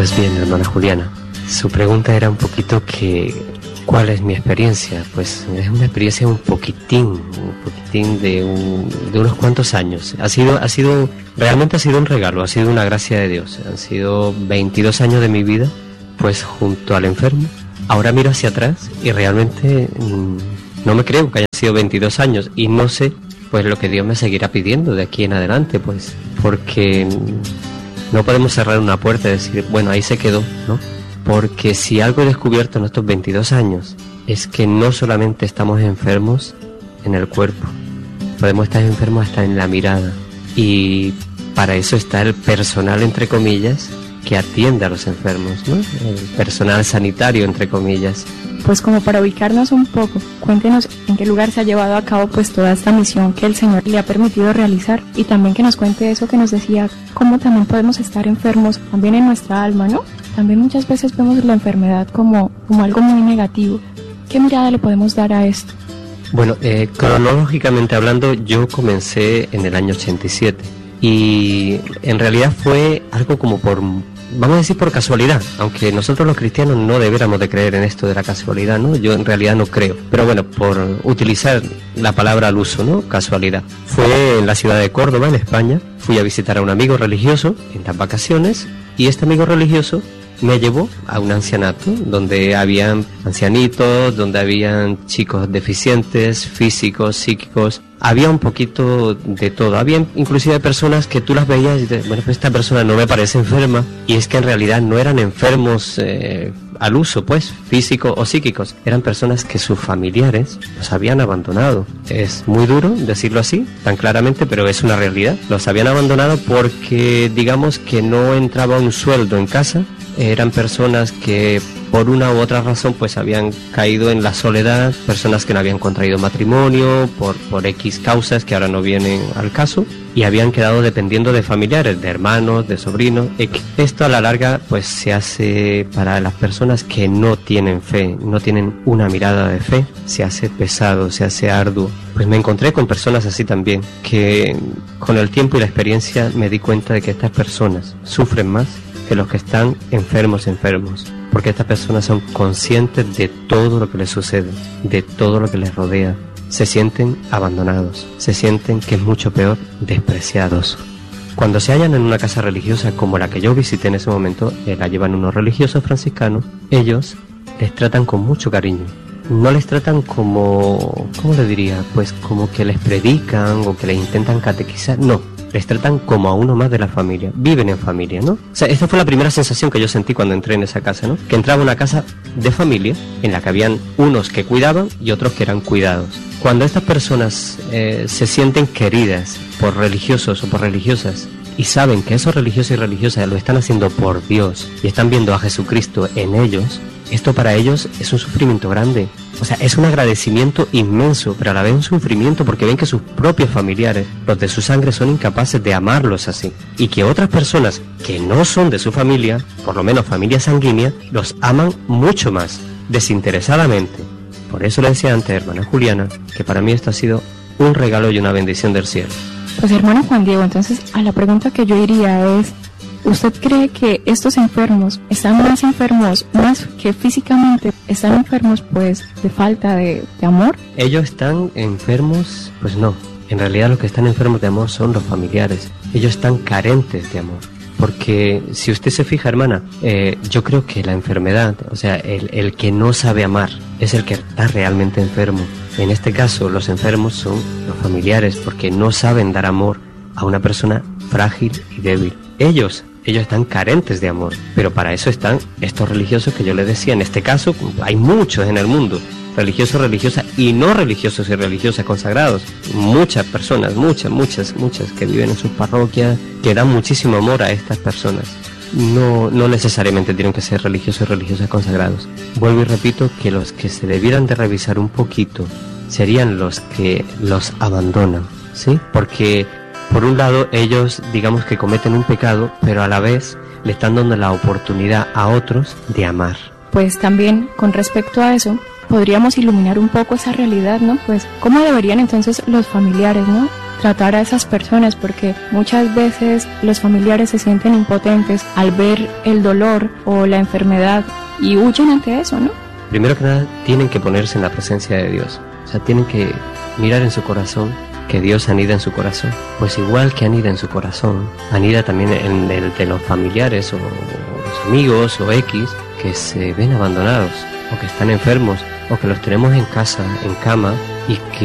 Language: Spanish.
Pues bien, hermana Juliana, su pregunta era un poquito que ¿cuál es mi experiencia? Pues es una experiencia un poquitín de unos cuantos años. Realmente ha sido un regalo, ha sido una gracia de Dios. Han sido 22 años de mi vida, pues junto al enfermo. Ahora miro hacia atrás y realmente no me creo que hayan sido 22 años y no sé pues lo que Dios me seguirá pidiendo de aquí en adelante, pues porque no podemos cerrar una puerta y decir, bueno, ahí se quedó, ¿no? Porque si algo he descubierto en estos 22 años es que no solamente estamos enfermos en el cuerpo, podemos estar enfermos hasta en la mirada. Y para eso está el personal, entre comillas, que atiende a los enfermos, ¿no? El personal sanitario, entre comillas. Pues como para ubicarnos un poco, cuéntenos en qué lugar se ha llevado a cabo pues toda esta misión que el Señor le ha permitido realizar, y también que nos cuente eso que nos decía, cómo también podemos estar enfermos también en nuestra alma, ¿no? También muchas veces vemos la enfermedad como algo muy negativo. ¿Qué mirada le podemos dar a esto? Bueno, cronológicamente hablando, yo comencé en el año 87 y en realidad fue algo como vamos a decir por casualidad, aunque nosotros los cristianos no debiéramos de creer en esto de la casualidad, ¿no? Yo en realidad no creo, pero bueno, por utilizar la palabra al uso, ¿no? Casualidad. Fue en la ciudad de Córdoba, en España. Fui a visitar a un amigo religioso en las vacaciones y este amigo religioso me llevó a un ancianato donde habían ancianitos, donde habían chicos deficientes, físicos, psíquicos. Había un poquito de todo. Había inclusive personas que tú las veías y dices, bueno, pues esta persona no me parece enferma. Y es que en realidad no eran enfermos al uso, pues, físicos o psíquicos. Eran personas que sus familiares los habían abandonado. Es muy duro decirlo así, tan claramente, pero es una realidad. Los habían abandonado porque, digamos, que no entraba un sueldo en casa. Eran personas que por una u otra razón pues habían caído en la soledad, personas que no habían contraído matrimonio por X causas que ahora no vienen al caso, y habían quedado dependiendo de familiares, de hermanos, de sobrinos. Esto a la larga pues se hace para las personas que no tienen fe, no tienen una mirada de fe, se hace pesado, se hace arduo. Pues me encontré con personas así también, que con el tiempo y la experiencia me di cuenta de que estas personas sufren más que los que están enfermos, porque estas personas son conscientes de todo lo que les sucede, de todo lo que les rodea. Se sienten abandonados, se sienten, que es mucho peor, despreciados. Cuando se hallan en una casa religiosa como la que yo visité en ese momento, la llevan unos religiosos franciscanos, ellos les tratan con mucho cariño. No les tratan como, ¿cómo le diría? Pues como que les predican o que les intentan catequizar, no. Les tratan como a uno más de la familia, viven en familia, ¿no? O sea, esta fue la primera sensación que yo sentí cuando entré en esa casa, ¿no? Que entraba una casa de familia en la que habían unos que cuidaban y otros que eran cuidados. Cuando estas personas se sienten queridas por religiosos o por religiosas y saben que esos religiosos y religiosas lo están haciendo por Dios y están viendo a Jesucristo en ellos, esto para ellos es un sufrimiento grande. O sea, es un agradecimiento inmenso, pero a la vez un sufrimiento porque ven que sus propios familiares, los de su sangre, son incapaces de amarlos así. Y que otras personas que no son de su familia, por lo menos familia sanguínea, los aman mucho más, desinteresadamente. Por eso le decía antes, hermana Juliana, que para mí esto ha sido un regalo y una bendición del cielo. Pues hermano Juan Diego, entonces a la pregunta que yo iría es, ¿usted cree que estos enfermos están más enfermos, más que físicamente, están enfermos pues de falta de amor? Ellos están enfermos, pues no. En realidad los que están enfermos de amor son los familiares. Ellos están carentes de amor. Porque si usted se fija, hermana, yo creo que la enfermedad, o sea, el que no sabe amar, es el que está realmente enfermo. En este caso, los enfermos son los familiares, porque no saben dar amor a una persona frágil y débil. Ellos están carentes de amor, pero para eso están estos religiosos que yo les decía. En este caso, hay muchos en el mundo, religiosos, religiosas y no religiosos y religiosas consagrados. Muchas personas, muchas que viven en sus parroquias, que dan muchísimo amor a estas personas. No necesariamente tienen que ser religiosos y religiosas consagrados. Vuelvo y repito que los que se debieran de revisar un poquito serían los que los abandonan, ¿sí? Porque por un lado ellos, digamos que cometen un pecado, pero a la vez le están dando la oportunidad a otros de amar. Pues también con respecto a eso, podríamos iluminar un poco esa realidad, ¿no? Pues, ¿cómo deberían entonces los familiares, ¿no? tratar a esas personas, porque muchas veces los familiares se sienten impotentes al ver el dolor o la enfermedad y huyen ante eso, ¿no? Primero que nada, tienen que ponerse en la presencia de Dios. O sea, tienen que mirar en su corazón que Dios anida en su corazón. Pues igual que anida en su corazón, anida también en el de los familiares o los amigos o X que se ven abandonados o que están enfermos o que los tenemos en casa, en cama y que